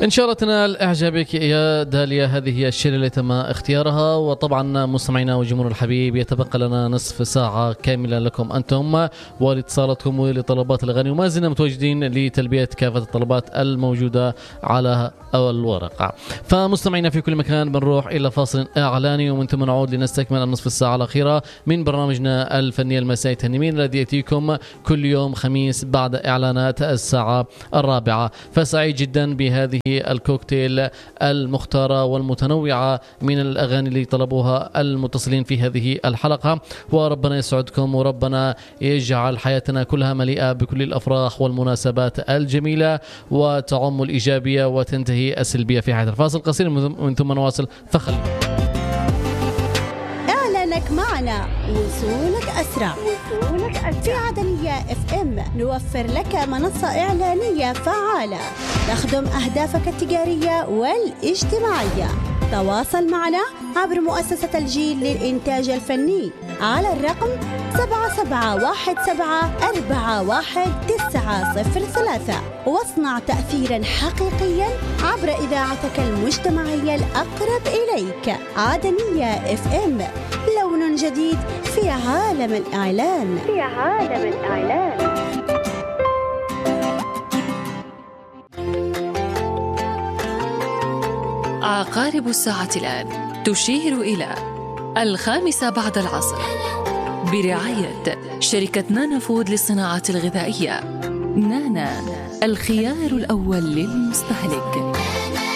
إن شاء الله تنال إعجابك يا داليا. هذه هي الشيرة اللي تم اختيارها. وطبعا مستمعينا وجمهور الحبيب يتبقى لنا نصف ساعة كاملة لكم أنتم ولاتصالاتكم ولطلبات الأغاني، وما زلنا متواجدين لتلبية كافة الطلبات الموجودة على الورقة. فمستمعينا في كل مكان بنروح إلى فاصل إعلاني ومن ثم نعود لنستكمل النصف الساعة الأخيرة من برنامجنا الفني المسائي تهنمين الذي يأتيكم كل يوم خميس بعد إعلانات الساعة 4. فسعيد جدا بهذه الكوكتيل المختارة والمتنوعة من الأغاني اللي طلبوها المتصلين في هذه الحلقة، وربنا يسعدكم وربنا يجعل حياتنا كلها مليئة بكل الأفراح والمناسبات الجميلة وتعم الإيجابية وتنتهي السلبية في حياة. الفاصل قصير من ثم نواصل فخلي. إعلانك معنا وصولك أسرع. في عدنية FM نوفر لك منصة إعلانية فعالة تخدم أهدافك التجارية والاجتماعية. تواصل معنا عبر مؤسسة الجيل للإنتاج الفني على الرقم 7717411903 واصنع تأثيرا حقيقيا عبر إذاعتك المجتمعية الأقرب إليك. عدنية FM، لون جديد في عالم الإعلان. عقارب الساعة الآن تشير إلى 5 بعد العصر برعاية شركة نانا فود للصناعات الغذائية. نانا، الخيار الأول للمستهلك.